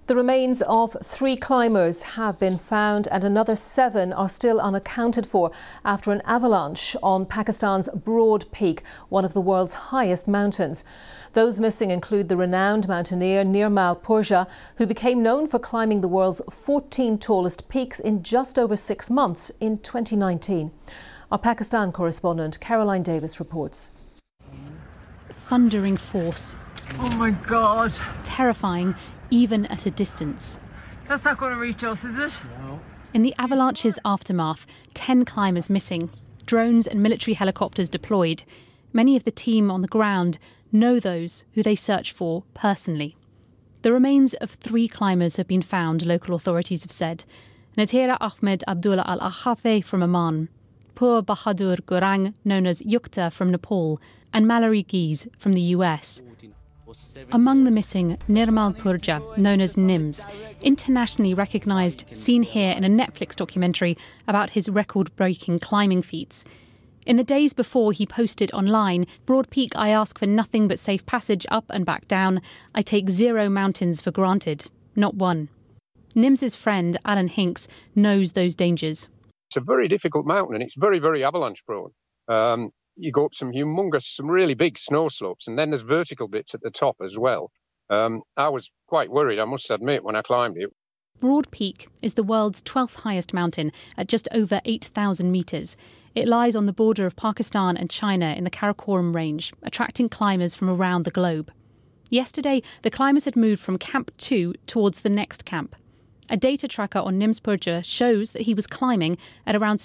The remains of 3 climbers have been found and another 7 are still unaccounted for after an avalanche on Pakistan's Broad Peak, one of the world's highest mountains. Those missing include the renowned mountaineer Nirmal Purja, who became known for climbing the world's 14 tallest peaks in just over 6 months in 2019. Our Pakistan correspondent Caroline Davis reports. Thundering force. Oh my God. Terrifying, even at a distance. That's not going to reach us, is it? No. In the avalanche's aftermath, 10 climbers missing, drones and military helicopters deployed. Many of the team on the ground know those who they search for personally. The remains of 3 climbers have been found, local authorities have said. Natera Ahmed Abdullah Al-Akhafe from Oman, Pur Bahadur Gurang, known as Yukta from Nepal, and Mallory Gies from the US. Among the missing, Nirmal Purja, known as Nims, internationally recognised, seen here in a Netflix documentary about his record-breaking climbing feats. In the days before he posted online, "Broad Peak, I ask for nothing but safe passage up and back down. I take 0 mountains for granted, not one." Nims's friend, Alan Hinks, knows those dangers. It's a very difficult mountain and it's very, very avalanche prone. You go up some really big snow slopes, and then there's vertical bits at the top as well. I was quite worried, I must admit, when I climbed it. Broad Peak is the world's 12th highest mountain at just over 8,000 metres. It lies on the border of Pakistan and China in the Karakoram range, attracting climbers from around the globe. Yesterday, the climbers had moved from Camp 2 towards the next camp. A data tracker on Nims Purja shows that he was climbing at around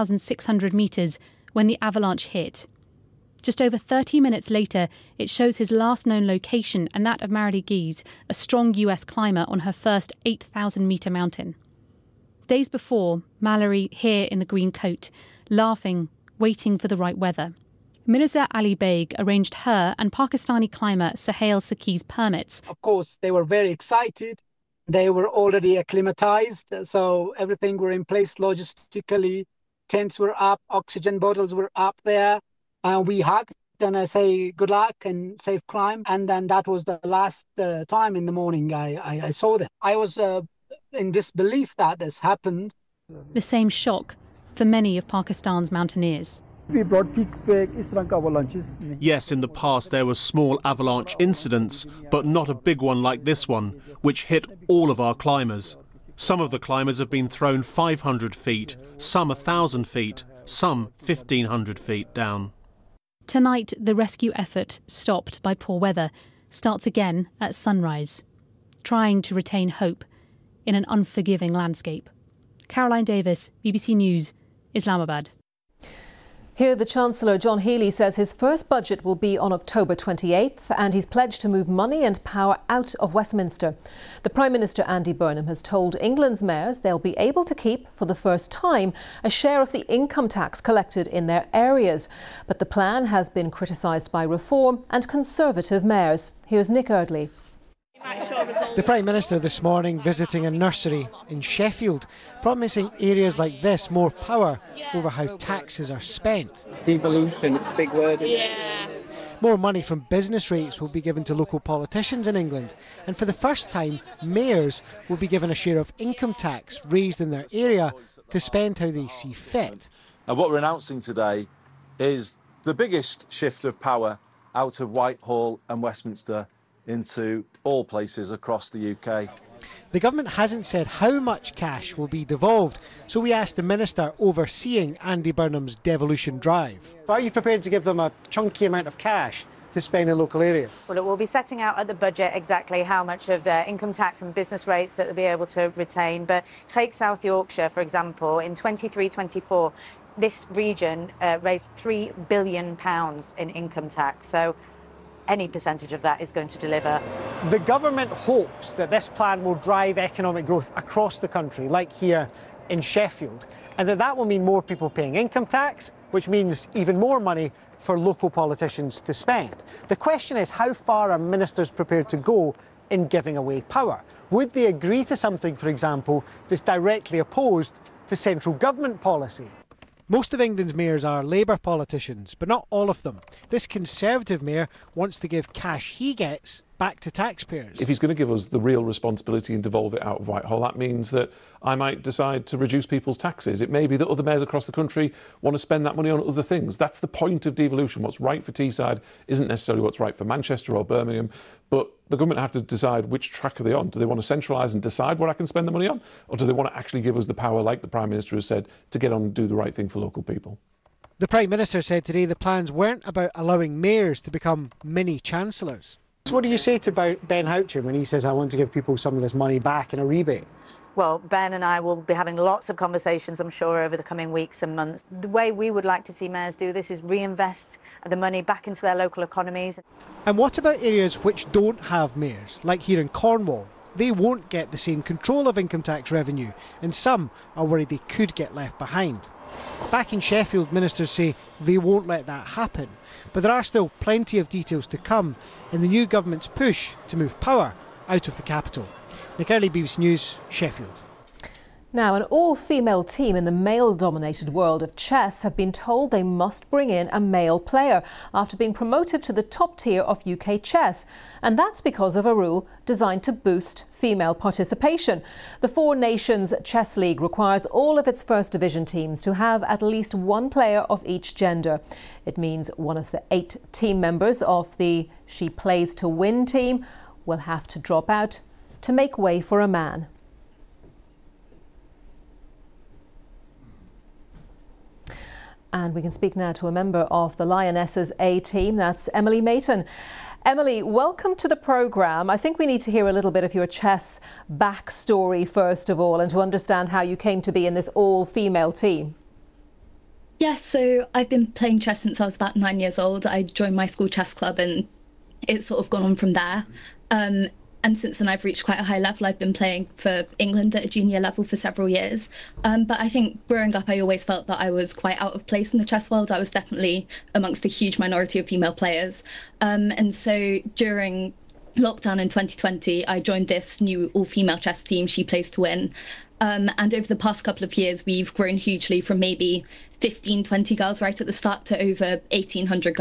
6,600 metres when the avalanche hit. Just over 30 minutes later, it shows his last known location and that of Mallory Gies, a strong US climber on her first 8,000-metre mountain. Days before, Mallory here in the green coat, laughing, waiting for the right weather. Mirza Ali Beg arranged her and Pakistani climber Suhail Saki's permits. Of course, they were very excited. They were already acclimatized, so everything were in place logistically. Tents were up, oxygen bottles were up there. We hugged and I say good luck and safe climb. And then that was the last time in the morning I saw them. I was in disbelief that this happened. The same shock for many of Pakistan's mountaineers. Yes, in the past there were small avalanche incidents, but not a big one like this one, which hit all of our climbers. Some of the climbers have been thrown 500 feet, some 1,000 feet, some 1,500 feet down. Tonight, the rescue effort, stopped by poor weather, starts again at sunrise, trying to retain hope in an unforgiving landscape. Caroline Davis, BBC News, Islamabad. Here, the Chancellor, John Healey, says his first budget will be on October 28th and he's pledged to move money and power out of Westminster. The Prime Minister, Andy Burnham, has told England's mayors they'll be able to keep, for the first time, a share of the income tax collected in their areas. But the plan has been criticised by Reform and Conservative mayors. Here's Nick Eardley. The Prime Minister this morning visiting a nursery in Sheffield, promising areas like this more power over how taxes are spent. Devolution, it's a big word. Yeah. More money from business rates will be given to local politicians in England, and for the first time, mayors will be given a share of income tax raised in their area to spend how they see fit. And what we're announcing today is the biggest shift of power out of Whitehall and Westminster into all places across the UK. The government hasn't said how much cash will be devolved, so we asked the minister overseeing Andy Burnham's devolution drive. Are you prepared to give them a chunky amount of cash to spend in local areas? Well, it will be setting out at the budget exactly how much of their income tax and business rates that they'll be able to retain. But take South Yorkshire, for example, in 23-24, this region raised £3 billion in income tax. So any percentage of that is going to deliver. The government hopes that this plan will drive economic growth across the country, like here in Sheffield, and that will mean more people paying income tax, which means even more money for local politicians to spend. The question is, how far are ministers prepared to go in giving away power? Would they agree to something, for example, that's directly opposed to central government policy? Most of England's mayors are Labour politicians, but not all of them. This Conservative mayor wants to give cash he gets back back to taxpayers. If he's going to give us the real responsibility and devolve it out of Whitehall, that means that I might decide to reduce people's taxes. It may be that other mayors across the country want to spend that money on other things. That's the point of devolution. What's right for Teesside isn't necessarily what's right for Manchester or Birmingham, but the government have to decide which track are they on. Do they want to centralise and decide what I can spend the money on, or do they want to actually give us the power, like the Prime Minister has said, to get on and do the right thing for local people? The Prime Minister said today the plans weren't about allowing mayors to become mini-chancellors. So what do you say to Ben Houchen when he says, I want to give people some of this money back in a rebate? Well, Ben and I will be having lots of conversations, I'm sure, over the coming weeks and months. The way we would like to see mayors do this is reinvest the money back into their local economies. And what about areas which don't have mayors, like here in Cornwall? They won't get the same control of income tax revenue, and some are worried they could get left behind. Back in Sheffield, ministers say they won't let that happen, but there are still plenty of details to come in the new government's push to move power out of the capital. Nick Early, BBC News, Sheffield. Now, an all-female team in the male-dominated world of chess have been told they must bring in a male player after being promoted to the top tier of UK chess. And that's because of a rule designed to boost female participation. The Four Nations Chess League requires all of its First Division teams to have at least one player of each gender. It means one of the 8 team members of the She Plays to Win team will have to drop out to make way for a man. And we can speak now to a member of the Lionesses A team, that's Emily Mayton. Emily, welcome to the programme. I think we need to hear a little bit of your chess backstory first of all, and to understand how you came to be in this all-female team. Yes, so I've been playing chess since I was about 9 years old. I joined my school chess club and it's sort of gone on from there. And since then, I've reached quite a high level. I've been playing for England at a junior level for several years. But I think growing up, I always felt that I was quite out of place in the chess world. I was definitely amongst a huge minority of female players. And so during lockdown in 2020, I joined this new all-female chess team, She Plays to Win. And over the past couple of years, we've grown hugely from maybe 15, 20 girls right at the start to over 1,800 girls.